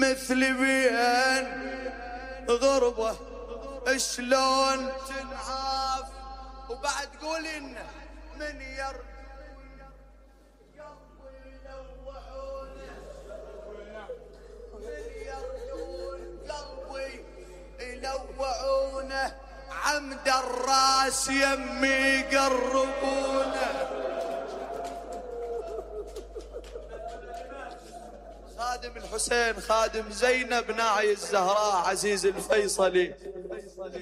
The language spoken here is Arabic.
مثل بين غربة شلون تنعاف. وبعد قول إنه من يرجون قلبي يلوعونه، من يرجون قلبي يلوعونه، عمد الراس يمي يقربونه. خادم الحسين خادم زينب ناعي الزهراء عزيز الفيصلي